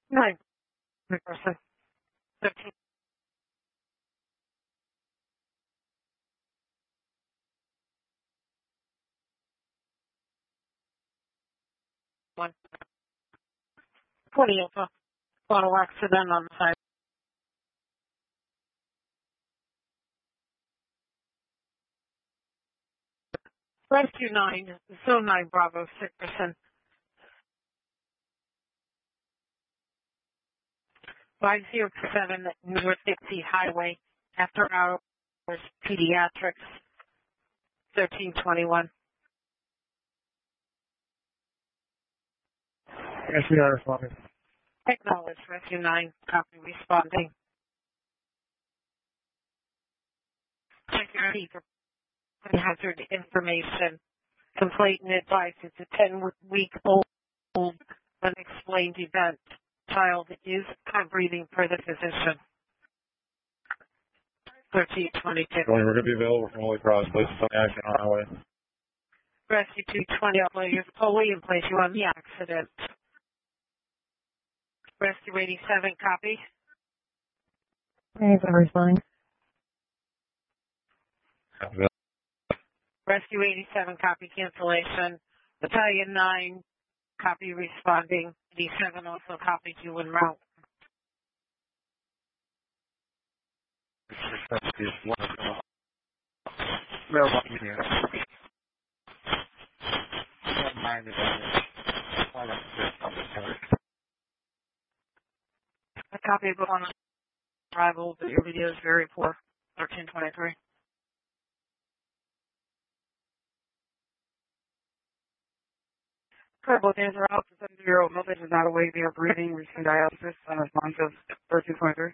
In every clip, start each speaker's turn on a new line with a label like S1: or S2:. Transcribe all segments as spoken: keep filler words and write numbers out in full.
S1: nine person. thirteen. one. twenty Alpha. Auto accident on the side. Rescue nine. Zone nine Bravo six person. five zero seven North Dixie Highway. After hours pediatrics. thirteen twenty-one.
S2: Rescue nine responding.
S1: Acknowledge Rescue nine. Copy responding. Security for hazard information. Complainant advice. It's a ten-week-old unexplained event. Child is not breathing per the physician. thirteen twenty-two.
S2: We're going to be available from Holy Cross. Place some action on highway.
S1: Rescue two twenty. You're fully in place. You on the accident. Rescue eighty-seven. Copy.
S3: eighty-seven responding.
S1: Rescue eighty-seven. Copy cancellation. Battalion nine. Copy responding. eighty-seven also copied you en route. A copy of on arrival, but your video is very poor. thirteen twenty-three. Both hands are out. The seventy-year-old mother is not awake. They are breathing, receiving dialysis. Unresponsive. thirteen twenty-three.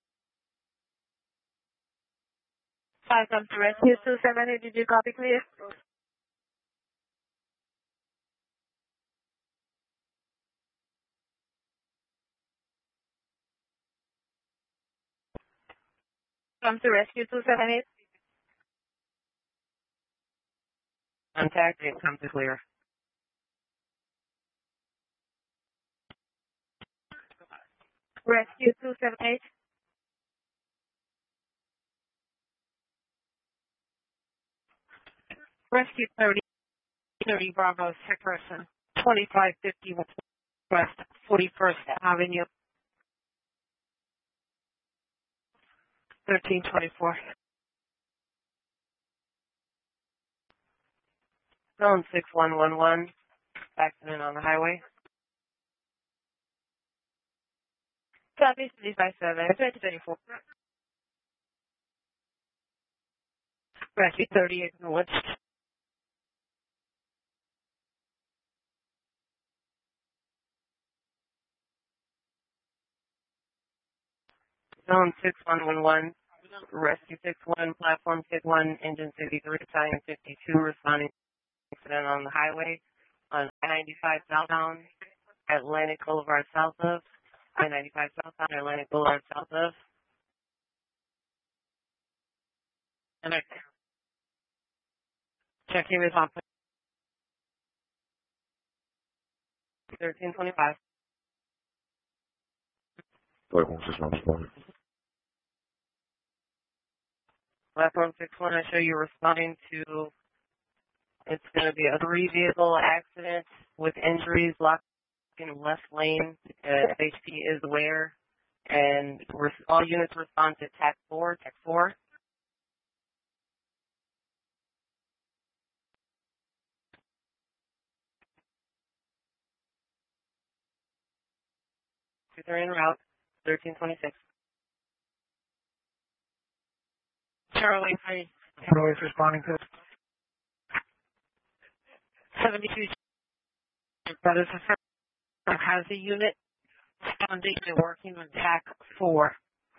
S1: Five comes to rescue two seven eight. Did you copy clear? Come to rescue two seven eight. Contact and come to clear. Rescue two seven eight. Rescue thirty, thirty Bravo, sick person, twenty-five fifty West, forty-first Avenue, thirteen twenty-four. Zone six one one one, accident on the highway. Copy three five seven, twenty thirty-four. Rescue thirty, acknowledged. Zone six one one one, Rescue six one, Platform six one, Engine sixty-three, Battalion fifty-two, responding to accident on the highway on I ninety-five southbound, Atlantic Boulevard south of, I ninety-five southbound, Atlantic Boulevard south of. And I checking with on thirteen twenty-five. Platform six one, I show you responding to, it's going to be a three vehicle accident with injuries locked in left lane. Uh, H P is aware, and all units respond to TAC four, TAC four. They're en route, thirteen twenty-six. Charlie, hi.
S2: Charlie's responding to
S1: seventy-two. That is a firm has a unit responding and working on TAC four.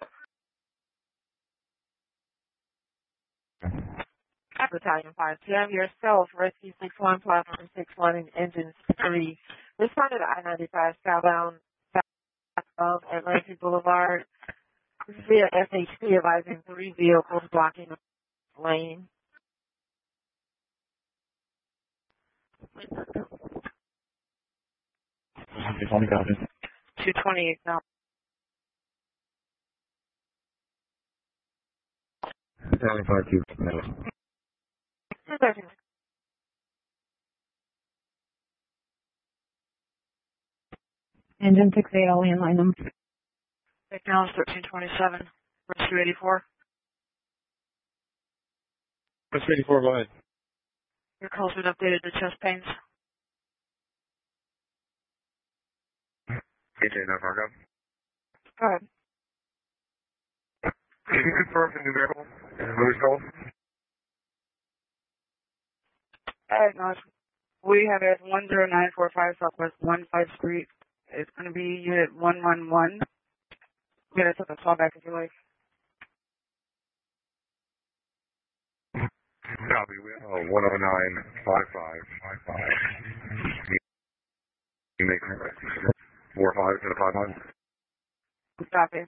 S1: Battalion five. You have yourself, Rescue six one, Platform six one, and Engine three. Responded to I ninety-five southbound south of Atlantic Boulevard via S H P advising three vehicles blocking the lane. two twenty-eight now.
S2: seventy-five two.
S3: Engine six eight, I'll landline them.
S1: Now is thirteen twenty-seven. Rescue eighty-four.
S2: Rescue eighty-four, go ahead.
S1: Your calls been updated to chest pains.
S2: A J nine Fargo.
S1: Go ahead.
S2: Can you confirm the new vehicle? Louis Cole?
S1: Alright, no, we have it at one zero nine four five Southwest one five Street. It's going to be unit one one one. I'm going to take a call back if you like.
S2: Copy. Oh, one oh nine five five five five. You make four five to the five one.
S1: Copy.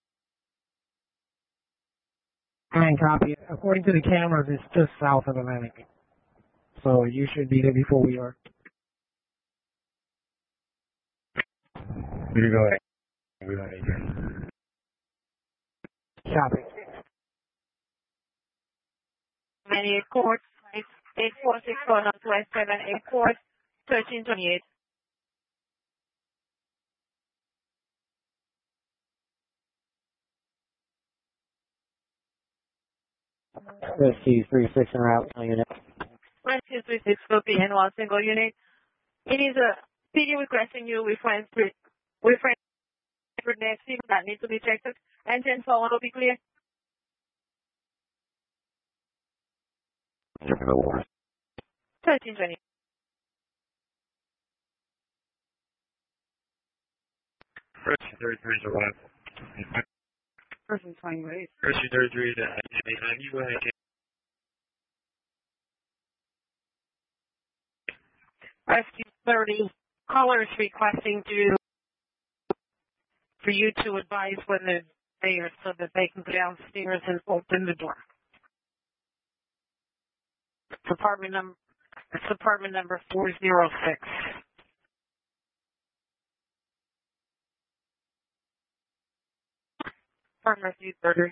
S3: And copy. According to the cameras, it's just south of Atlantic. So you should be there before we are.
S2: You go ahead. We don't need you.
S3: Copy.
S1: ninety-eight court, eight four six one Northwest seven eight court, thirteen twenty-eight.
S3: Rescue three six en route, unit.
S1: Rescue three six will be in one single unit. It is a P D requesting you with friends with friends for next week that needs to be checked. Engine forward will be clear. thirteen twenty.
S2: Rescue thirty-three to one.
S1: Person twenty-eight.
S2: Rescue thirty-three to eighty-nine. You go ahead.
S1: Rescue thirty. Caller is requesting to for you to advise when they're there so that they can go downstairs and open the door. It's apartment number it's apartment number four zero six. From Rescue thirty.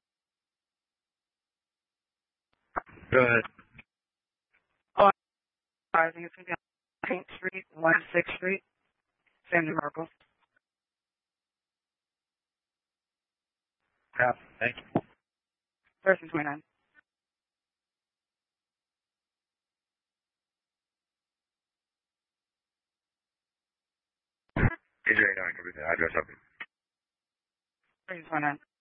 S2: Go ahead.
S1: Oh, I think it's going to be on Pink Street, one sixth Street, San Marcos.
S2: Yeah, thank you.
S1: Person twenty-nine.
S2: A J nine, can we address up?
S1: Person twenty-nine.